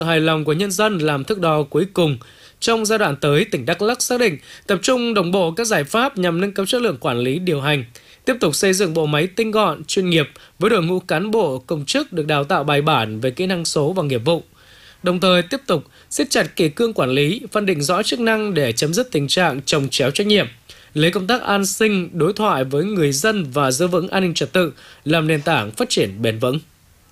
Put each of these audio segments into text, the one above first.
Hài lòng của nhân dân làm thước đo cuối cùng. Trong giai đoạn tới, tỉnh Đắk Lắk xác định tập trung đồng bộ các giải pháp nhằm nâng cao chất lượng quản lý điều hành, tiếp tục xây dựng bộ máy tinh gọn, chuyên nghiệp với đội ngũ cán bộ công chức được đào tạo bài bản về kỹ năng số và nghiệp vụ. Đồng thời tiếp tục siết chặt kỷ cương quản lý, phân định rõ chức năng để chấm dứt tình trạng chồng chéo trách nhiệm, lấy công tác an sinh, đối thoại với người dân và giữ vững an ninh trật tự làm nền tảng phát triển bền vững.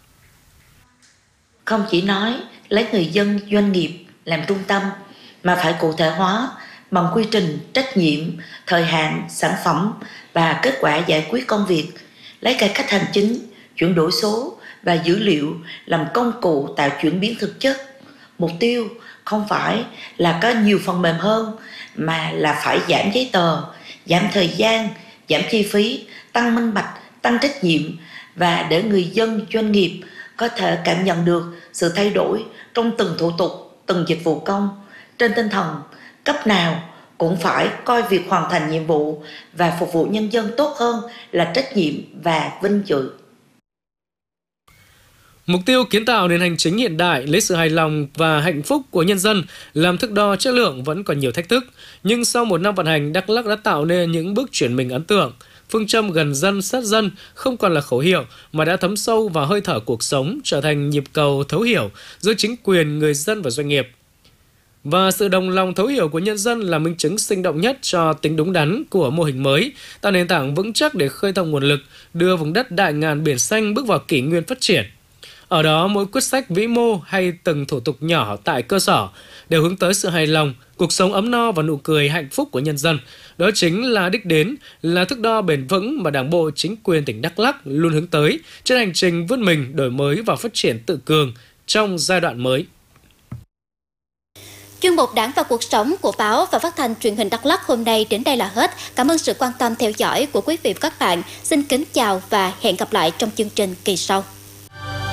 Không chỉ nói lấy người dân, doanh nghiệp làm trung tâm, mà phải cụ thể hóa bằng quy trình, trách nhiệm, thời hạn, sản phẩm và kết quả giải quyết công việc, lấy cải cách hành chính, chuyển đổi số và dữ liệu làm công cụ tạo chuyển biến thực chất. Mục tiêu không phải là có nhiều phần mềm hơn, mà là phải giảm giấy tờ, giảm thời gian, giảm chi phí, tăng minh bạch, tăng trách nhiệm và để người dân, doanh nghiệp có thể cảm nhận được sự thay đổi trong từng thủ tục, từng dịch vụ công, trên tinh thần cấp nào cũng phải coi việc hoàn thành nhiệm vụ và phục vụ nhân dân tốt hơn là trách nhiệm và vinh dự. Mục tiêu kiến tạo nền hành chính hiện đại, lấy sự hài lòng và hạnh phúc của nhân dân làm thước đo chất lượng vẫn còn nhiều thách thức. Nhưng sau một năm vận hành, Đắk Lắk đã tạo nên những bước chuyển mình ấn tượng. Phương châm gần dân, sát dân không còn là khẩu hiệu mà đã thấm sâu vào hơi thở cuộc sống, trở thành nhịp cầu thấu hiểu giữa chính quyền, người dân và doanh nghiệp. Và sự đồng lòng thấu hiểu của nhân dân là minh chứng sinh động nhất cho tính đúng đắn của mô hình mới, tạo nền tảng vững chắc để khơi thông nguồn lực, đưa vùng đất đại ngàn biển xanh bước vào kỷ nguyên phát triển. Ở đó, mỗi quyết sách vĩ mô hay từng thủ tục nhỏ tại cơ sở đều hướng tới sự hài lòng, cuộc sống ấm no và nụ cười hạnh phúc của nhân dân. Đó chính là đích đến, là thước đo bền vững mà Đảng bộ, chính quyền tỉnh Đắk Lắk luôn hướng tới trên hành trình vươn mình, đổi mới và phát triển tự cường trong giai đoạn mới. Chuyên mục Đảng và cuộc sống của báo và phát thanh truyền hình Đắk Lắk hôm nay đến đây là hết. Cảm ơn sự quan tâm theo dõi của quý vị và các bạn. Xin kính chào và hẹn gặp lại trong chương trình kỳ sau.